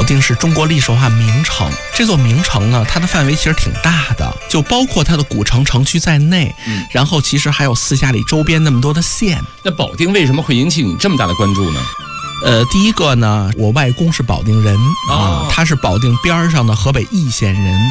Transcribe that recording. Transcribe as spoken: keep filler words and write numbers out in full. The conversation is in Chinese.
定是中国历史文化名城。这座名城呢，它的范围其实挺大的，就包括它的古城城区在内，嗯、然后其实还有四下里周边那么多的县。 那保定为什么会引起你这么大的关注呢？ 呃，第一个呢，我外公是保定人啊、 哦， 他是保定边上的河北易县人。